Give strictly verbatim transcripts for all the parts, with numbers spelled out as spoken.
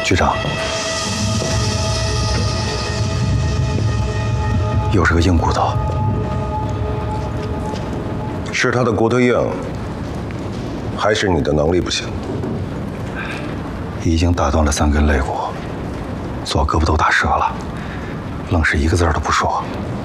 局长，又是个硬骨头。 是他的骨头硬，还是你的能力不行？ 已经打断了三根肋骨，左胳膊都打折了，愣是一个字儿都不说。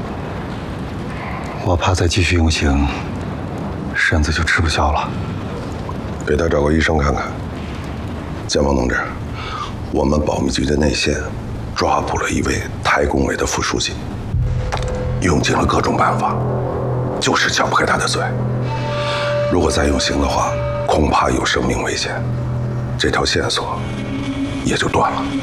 我怕再继续用刑，身子就吃不消了。 给他找个医生看看。建峰同志，我们保密局的内线抓捕了一位台工委的副书记，用尽了各种办法，就是撬不开他的嘴。如果再用刑的话，恐怕有生命危险，这条线索也就断了。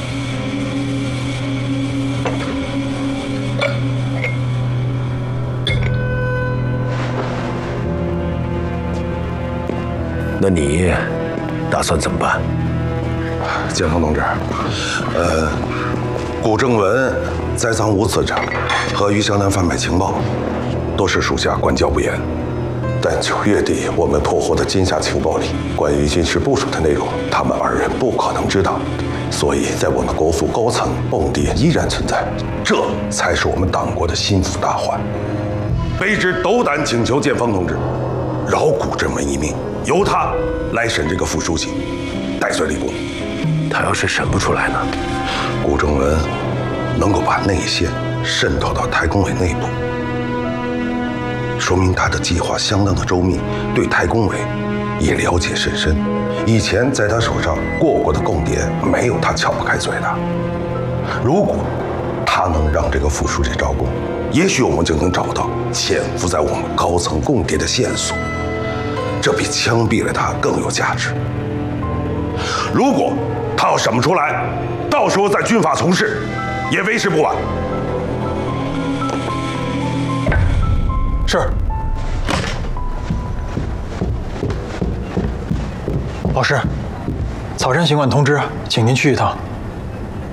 那你打算怎么办？ 建峰同志，呃，古正文栽赃无次者和于湘南贩卖情报，都是属下管教不严。但九月底我们破获的金夏情报里，关于军事部署的内容，他们二人不可能知道，所以在我们国府高层蹦迪依然存在，这才是我们党国的心腹大患。卑职斗胆请求建峰同志，饶古正文一命，由他来审这个副书记，戴罪立功。 他要是审不出来呢？ 古正文能够把内线渗透到台工委内部，说明他的计划相当的周密，对台工委也了解甚深。以前在他手上过过的供谍，没有他撬不开嘴的。如果他能让这个副书记招供，也许我们就能找到潜伏在我们高层供谍的线索，这比枪毙了他更有价值。如果他要审不出来，到时候在军法从事也为时不晚。 是。老师，草山行馆通知，请您去一趟。